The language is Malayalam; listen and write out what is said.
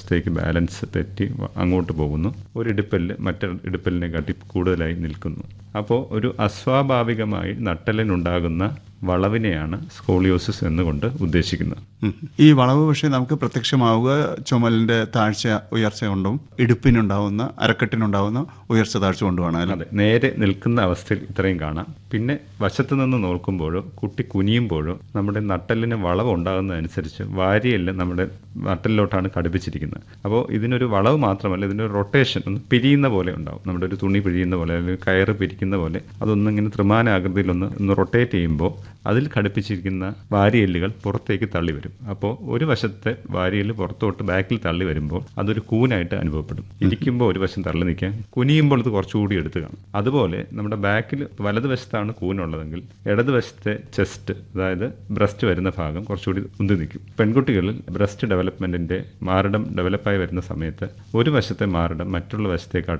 വശത്തേക്ക് ബാലൻസ് തെറ്റി അങ്ങോട്ട് പോകുന്നു. ഒരു ഇടുപ്പല്ല് മറ്റൊരു ഇടുപ്പല്ലിനെ കാട്ടി കൂടുതലായി നിൽക്കുന്നു. അപ്പോൾ ഒരു അസ്വാഭാവികമായി നട്ടെല്ലിനുണ്ടാകുന്ന വളവിനെയാണ് സ്കോളിയോസിസ് എന്നുകൊണ്ട് ഉദ്ദേശിക്കുന്നത്. ഈ വളവ് പക്ഷേ നമുക്ക് പ്രത്യക്ഷമാവുക ചുമലിന്റെ താഴ്ച ഉയർച്ച കൊണ്ടും ഇടുപ്പിനുണ്ടാവുന്ന അരക്കെട്ടിനുണ്ടാവുന്ന ഉയർച്ച താഴ്ച കൊണ്ടുമാണ്. അതെ, നേരെ നിൽക്കുന്ന അവസ്ഥയിൽ ഇത്രയും കാണാം. പിന്നെ വശത്ത് നിന്ന് നോക്കുമ്പോഴോ കുട്ടി കുനിയുമ്പോഴോ നമ്മുടെ നട്ടെല്ലിന് വളവ് ഉണ്ടാകുന്നതനുസരിച്ച് വാരിയെല്ലാം നമ്മുടെ നട്ടെല്ലിലോട്ടാണ് ഘടിപ്പിച്ചിരിക്കുന്നത്. അപ്പോൾ ഇതിനൊരു വളവ് മാത്രമല്ല, ഇതിനൊരു റൊട്ടേഷൻ, ഒന്ന് പിരിയുന്ന പോലെ ഉണ്ടാവും. നമ്മുടെ ഒരു തുണി പിരിയുന്ന പോലെ അല്ലെങ്കിൽ കയറ് പിരിക്കുന്ന പോലെ അതൊന്നിങ്ങനെ ത്രിമാന ആകൃതിയിലൊന്ന് റൊട്ടേറ്റ് ചെയ്യുമ്പോൾ അതിൽ ഘടിപ്പിച്ചിരിക്കുന്ന വാരിയെല്ലുകൾ പുറത്തേക്ക് തള്ളി വരും. അപ്പോൾ ഒരു വശത്തെ വാരിയെല്ല് പുറത്തോട്ട് ബാക്കിൽ തള്ളി വരുമ്പോൾ അതൊരു കൂനായിട്ട് അനുഭവപ്പെടും. ഇരിക്കുമ്പോൾ ഒരു വശം തള്ളി നിൽക്കാൻ, കുനിയുമ്പോൾ ഇത് കുറച്ചുകൂടി എടുത്ത് കാണും. അതുപോലെ നമ്മുടെ ബാക്കിൽ വലതുവശത്താണ് കൂനുള്ളതെങ്കിൽ ഇടതുവശത്തെ ചെസ്റ്റ്, അതായത് ബ്രസ്റ്റ് വരുന്ന ഭാഗം കുറച്ചുകൂടി ഉന്തി നിൽക്കും. പെൺകുട്ടികളിൽ ബ്രസ്റ്റ് ഡെവലപ്മെന്റിന്റെ മാറിടം ഡെവലപ്പായി വരുന്ന സമയത്ത് ഒരു വശത്തെ മാറിടം മറ്റുള്ള വശത്തേക്കാൾ